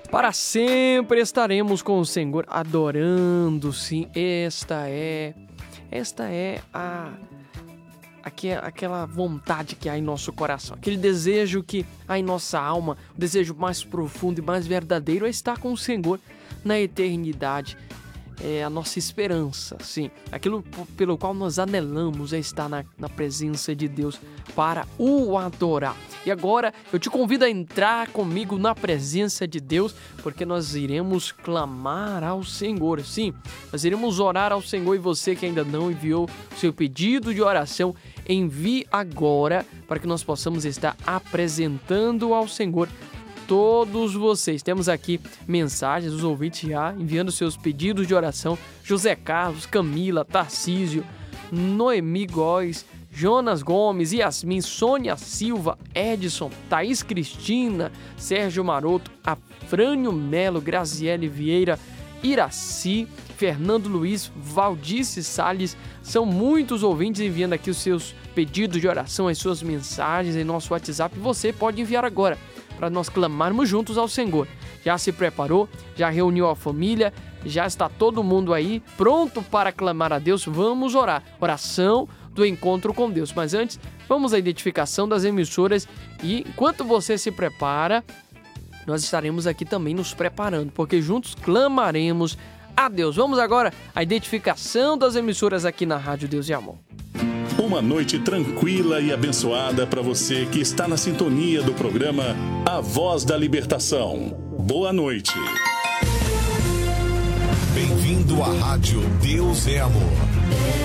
Para sempre estaremos com o Senhor adorando, sim. Esta é aquela vontade que há em nosso coração, aquele desejo que há em nossa alma, o desejo mais profundo e mais verdadeiro é estar com o Senhor na eternidade. É a nossa esperança, sim. Aquilo pelo qual nós anelamos é estar na presença de Deus para o adorar. E agora eu te convido a entrar comigo na presença de Deus, porque nós iremos clamar ao Senhor. Sim, nós iremos orar ao Senhor, e você que ainda não enviou seu pedido de oração, envie agora para que nós possamos estar apresentando ao Senhor todos vocês. Temos aqui mensagens dos ouvintes já enviando seus pedidos de oração: José Carlos, Camila, Tarcísio, Noemi Góes, Jonas Gomes, Yasmin, Sônia Silva, Edson, Thaís Cristina, Sérgio Maroto, Afrânio Melo, Graziele Vieira, Iraci, Fernando Luiz, Valdice Salles. São muitos ouvintes enviando aqui os seus pedidos de oração, as suas mensagens em nosso WhatsApp. Você pode enviar agora para nós clamarmos juntos ao Senhor. Já se preparou? Já reuniu a família? Já está todo mundo aí pronto para clamar a Deus? Vamos orar. Oração do encontro com Deus. Mas antes, vamos à identificação das emissoras, e enquanto você se prepara, nós estaremos aqui também nos preparando, porque juntos clamaremos a Deus. Vamos agora à identificação das emissoras aqui na Rádio Deus e Amor. Uma noite tranquila e abençoada para você que está na sintonia do programa A Voz da Libertação. Boa noite. Bem-vindo à Rádio Deus é Amor.